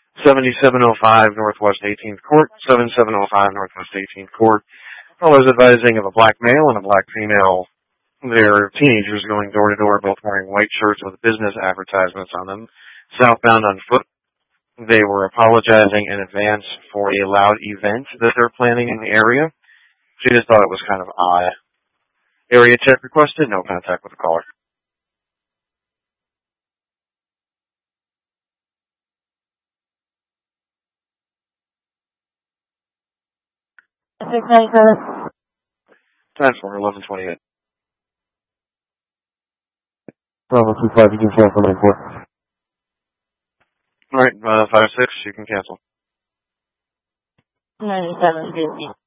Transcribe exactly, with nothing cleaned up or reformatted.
seventy-seven oh five Northwest eighteenth Court, seventy-seven oh five Northwest eighteenth Court. Callers advising of a black male and a black female. They're teenagers going door to door, both wearing white shirts with business advertisements on them, southbound on foot. They were apologizing in advance for a loud event that they're planning in the area. She just thought it was kind of odd. Area check requested, no contact with the caller. six ninety-seven. Time for eleven twenty-eight. Bravo two five, you can cancel nine four. Alright, uh, five six, you can cancel. ninety-seven fifty.